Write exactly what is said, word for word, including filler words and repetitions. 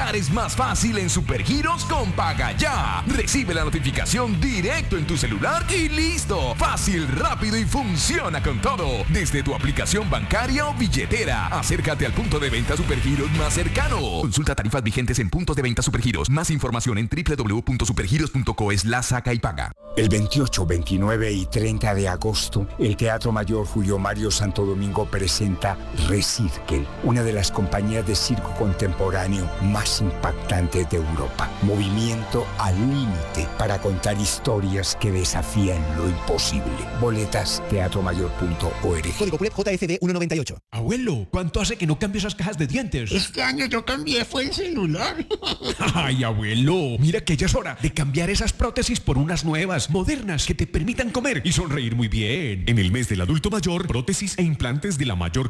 pagar es más fácil en Supergiros con Paga Ya. Recibe la notificación directo en tu celular y listo. Fácil, rápido y funciona con todo. Desde tu aplicación bancaria o billetera. Acércate al punto de venta Supergiros más cercano. Consulta tarifas vigentes en puntos de venta Supergiros. Más información en doble u doble u doble u punto supergiros punto co slash saca y paga. El veintiocho, veintinueve y treinta de agosto, el Teatro Mayor Julio Mario Santo Domingo presenta Recirkel, una de las compañías de circo contemporáneo más impactantes de Europa. Movimiento al límite para contar historias que desafían lo imposible. Boletas teatro mayor punto org. Código P U L E P J F D ciento noventa y ocho. Abuelo, ¿cuánto hace que no cambia esas cajas de dientes? Este año yo cambié, fue el celular. Ay, abuelo, mira que ya es hora de cambiar esas prótesis por unas nuevas, modernas, que te permitan comer y sonreír muy bien. En el mes del adulto mayor, prótesis e implantes de la mayor